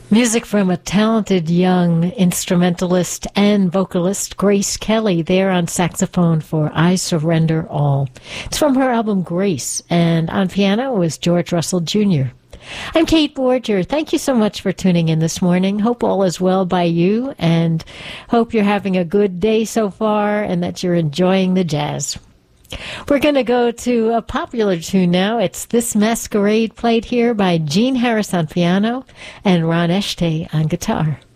Music from a talented young instrumentalist and vocalist, Grace Kelly, there on saxophone for I Surrender All. It's from her album Grace, and on piano was George Russell Jr. I'm Kate Borger. Thank you so much for tuning in this morning. Hope all is well by you, and hope you're having a good day so far and that you're enjoying the jazz. We're going to go to a popular tune now. It's This Masquerade, played here by Gene Harris on piano and Ron Eshtay on guitar.